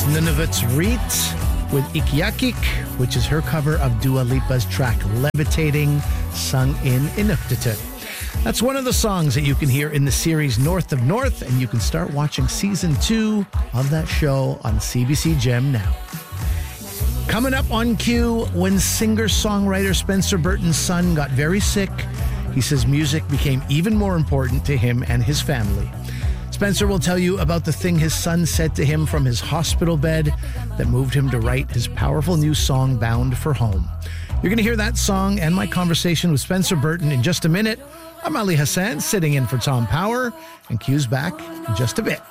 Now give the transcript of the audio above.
That's Nunavut's Reet with Ikiakik, which is her cover of Dua Lipa's track Levitating, sung in Inuktitut. That's one of the songs that you can hear in the series North of North, and you can start watching season 2 of that show on CBC Gem now. Coming up on cue, when singer-songwriter Spencer Burton's son got very sick, he says music became even more important to him and his family. Spencer will tell you about the thing his son said to him from his hospital bed that moved him to write his powerful new song, Bound for Home. You're going to hear that song and my conversation with Spencer Burton in just a minute. I'm Ali Hassan, sitting in for Tom Power, and Q's back in just a bit.